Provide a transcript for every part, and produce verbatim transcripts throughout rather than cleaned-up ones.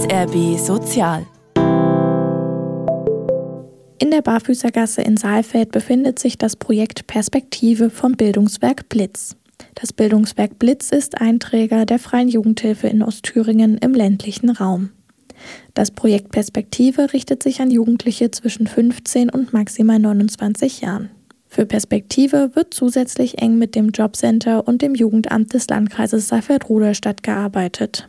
S R B Sozial. In der Barfüßergasse in Saalfeld befindet sich das Projekt Perspektive vom Bildungswerk Blitz. Das Bildungswerk Blitz ist ein Träger der Freien Jugendhilfe in Ostthüringen im ländlichen Raum. Das Projekt Perspektive richtet sich an Jugendliche zwischen fünfzehn und maximal neunundzwanzig Jahren. Für Perspektive wird zusätzlich eng mit dem Jobcenter und dem Jugendamt des Landkreises Saalfeld-Rudolstadt gearbeitet.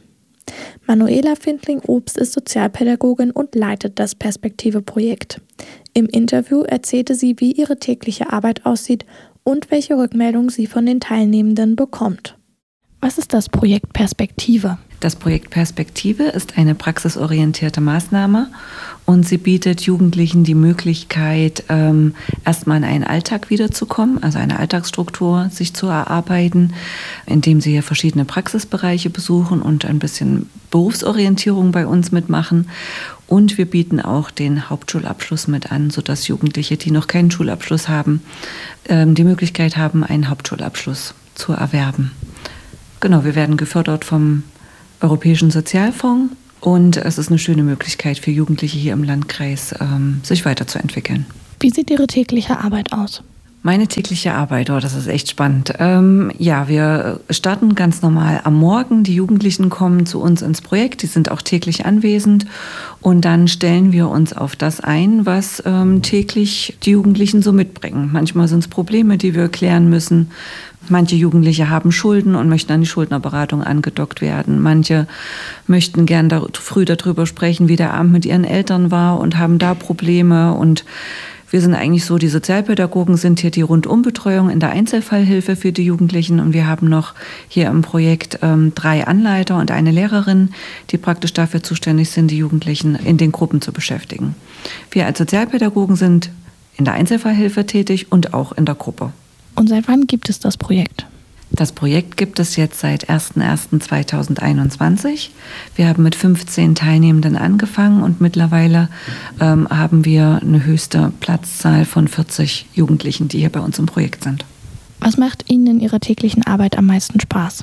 Manuela Findling-Obst ist Sozialpädagogin und leitet das Perspektive-Projekt. Im Interview erzählte sie, wie ihre tägliche Arbeit aussieht und welche Rückmeldung sie von den Teilnehmenden bekommt. Was ist das Projekt Perspektive? Das Projekt Perspektive ist eine praxisorientierte Maßnahme und sie bietet Jugendlichen die Möglichkeit, ähm, erstmal in einen Alltag wiederzukommen, also eine Alltagsstruktur sich zu erarbeiten, indem sie hier verschiedene Praxisbereiche besuchen und ein bisschen Berufsorientierung bei uns mitmachen. Und wir bieten auch den Hauptschulabschluss mit an, sodass Jugendliche, die noch keinen Schulabschluss haben, ähm, die Möglichkeit haben, einen Hauptschulabschluss zu erwerben. Genau, wir werden gefördert vom Europäischen Sozialfonds und es ist eine schöne Möglichkeit für Jugendliche hier im Landkreis, ähm, sich weiterzuentwickeln. Wie sieht Ihre tägliche Arbeit aus? Meine tägliche Arbeit, oh, das ist echt spannend. Ähm, ja, wir starten ganz normal am Morgen. Die Jugendlichen kommen zu uns ins Projekt, die sind auch täglich anwesend und dann stellen wir uns auf das ein, was ähm, täglich die Jugendlichen so mitbringen. Manchmal sind es Probleme, die wir klären müssen. Manche Jugendliche haben Schulden und möchten an die Schuldnerberatung angedockt werden. Manche möchten gern da, früh darüber sprechen, wie der Abend mit ihren Eltern war und haben da Probleme. Und wir sind eigentlich so, die Sozialpädagogen sind hier die Rundumbetreuung in der Einzelfallhilfe für die Jugendlichen. Und wir haben noch hier im Projekt ähm, drei Anleiter und eine Lehrerin, die praktisch dafür zuständig sind, die Jugendlichen in den Gruppen zu beschäftigen. Wir als Sozialpädagogen sind in der Einzelfallhilfe tätig und auch in der Gruppe. Und seit wann gibt es das Projekt? Das Projekt gibt es jetzt seit erster erster zweitausendeinundzwanzig. Wir haben mit fünfzehn Teilnehmenden angefangen und mittlerweile ähm, haben wir eine höchste Platzzahl von vierzig Jugendlichen, die hier bei uns im Projekt sind. Was macht Ihnen in Ihrer täglichen Arbeit am meisten Spaß?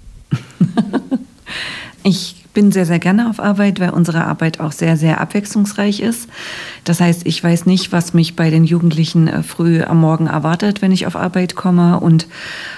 Ich bin sehr, sehr gerne auf Arbeit, weil unsere Arbeit auch sehr, sehr abwechslungsreich ist. Das heißt, ich weiß nicht, was mich bei den Jugendlichen früh am Morgen erwartet, wenn ich auf Arbeit komme. Und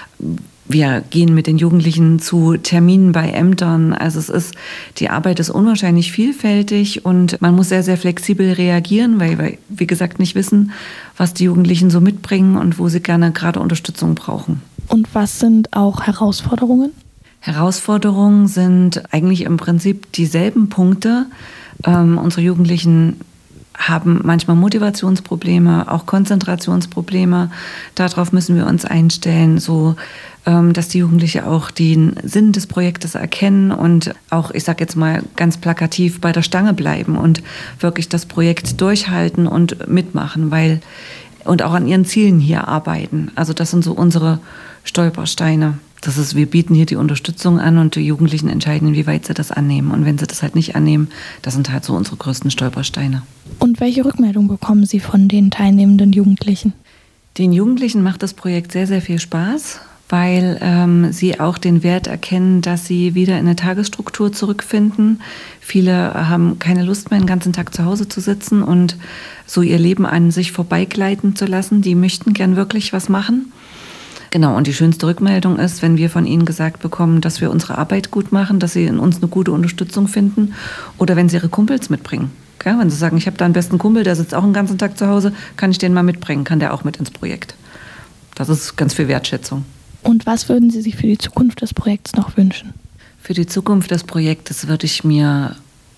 wir gehen mit den Jugendlichen zu Terminen bei Ämtern. Also es ist, die Arbeit ist unwahrscheinlich vielfältig und man muss sehr, sehr flexibel reagieren, weil wir, wie gesagt, nicht wissen, was die Jugendlichen so mitbringen und wo sie gerne gerade Unterstützung brauchen. Und was sind auch Herausforderungen? Herausforderungen sind eigentlich im Prinzip dieselben Punkte. Ähm, unsere Jugendlichen haben manchmal Motivationsprobleme, auch Konzentrationsprobleme. Darauf müssen wir uns einstellen, so ähm, dass die Jugendlichen auch den Sinn des Projektes erkennen und auch, ich sage jetzt mal ganz plakativ, bei der Stange bleiben und wirklich das Projekt durchhalten und mitmachen, weil und auch an ihren Zielen hier arbeiten. Also das sind so unsere Stolpersteine. Das ist, wir bieten hier die Unterstützung an und die Jugendlichen entscheiden, inwieweit sie das annehmen. Und wenn sie das halt nicht annehmen, das sind halt so unsere größten Stolpersteine. Und welche Rückmeldung bekommen Sie von den teilnehmenden Jugendlichen? Den Jugendlichen macht das Projekt sehr, sehr viel Spaß, weil ähm, sie auch den Wert erkennen, dass sie wieder in eine Tagesstruktur zurückfinden. Viele haben keine Lust mehr, den ganzen Tag zu Hause zu sitzen und so ihr Leben an sich vorbeigleiten zu lassen. Die möchten gern wirklich was machen. Genau, und die schönste Rückmeldung ist, wenn wir von ihnen gesagt bekommen, dass wir unsere Arbeit gut machen, dass sie in uns eine gute Unterstützung finden oder wenn sie ihre Kumpels mitbringen. Okay? Wenn sie sagen, ich habe da einen besten Kumpel, der sitzt auch den ganzen Tag zu Hause, kann ich den mal mitbringen, kann der auch mit ins Projekt. Das ist ganz viel Wertschätzung. Und was würden Sie sich für die Zukunft des Projekts noch wünschen? Für die Zukunft des Projektes würde ich mir,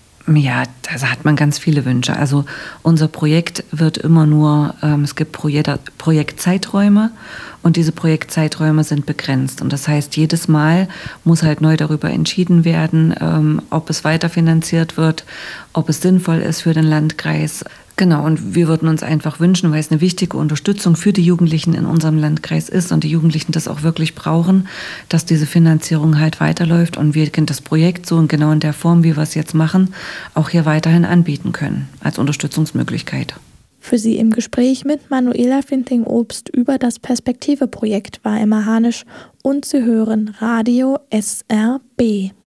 ja, da hat man ganz viele Wünsche. Also unser Projekt wird immer nur, ähm, es gibt Projekt, Projektzeiträume und diese Projektzeiträume sind begrenzt. Und das heißt, jedes Mal muss halt neu darüber entschieden werden, ähm, ob es weiterfinanziert wird, ob es sinnvoll ist für den Landkreis. Genau, und wir würden uns einfach wünschen, weil es eine wichtige Unterstützung für die Jugendlichen in unserem Landkreis ist und die Jugendlichen das auch wirklich brauchen, dass diese Finanzierung halt weiterläuft und wir das Projekt so und genau in der Form, wie wir es jetzt machen, auch hier weiterhin anbieten können als Unterstützungsmöglichkeit. Für Sie im Gespräch mit Manuela Findling-Obst über das Perspektive-Projekt war Emma Hanisch und Sie hören Radio S R B.